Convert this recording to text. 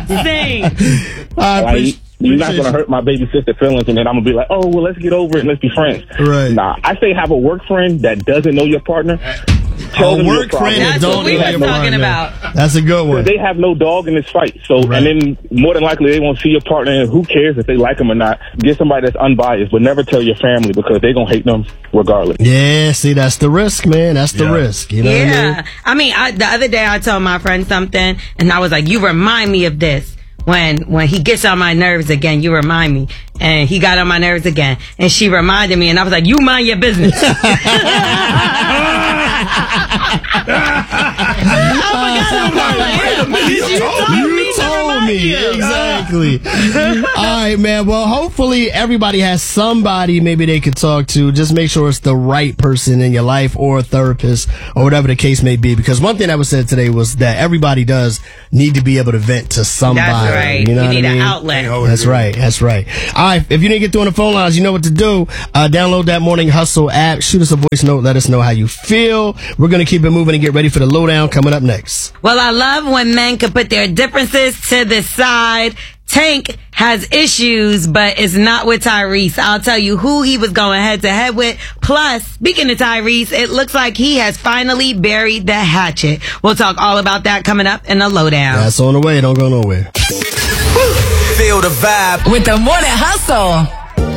Sing. You're not going to hurt my baby sister feelings, and then I'm going to be like, oh, well, let's get over it and let's be friends. Right. Nah, I say have a work friend that doesn't know your partner. Tell them work friend That's what we were talking about. That's a good one. They have no dog in this fight. So, Right. and then more than likely they won't see your partner, and who cares if they like them or not. Get somebody that's unbiased, but never tell your family because they're going to hate them regardless. Yeah, see, that's the risk, man. That's the risk. You know what I mean? The other day I told my friend something, and I was like, you remind me of this. When he gets on my nerves again, you remind me. And he got on my nerves again. And she reminded me, and I was like, you mind your business. I forgot You told me. Exactly. All right, man. Well, hopefully everybody has somebody maybe they could talk to. Just make sure it's the right person in your life or a therapist or whatever the case may be. Because one thing that was said today was that everybody does need to be able to vent to somebody. That's right. You know you what need I mean? an outlet. That's right. That's right. All right. If you didn't get through on the phone lines, you know what to do. Download that Morning Hustle app. Shoot us a voice note. Let us know how you feel. We're going to keep it moving and get ready for the lowdown coming up next. Well, I love when men can put their differences to the side. Tank has issues, but it's not with Tyrese. I'll tell you who he was going head to head with. Plus, speaking of Tyrese, it looks like he has finally buried the hatchet. We'll talk all about that coming up in the lowdown. That's on the way. Don't go nowhere. Feel the vibe with the Morning Hustle.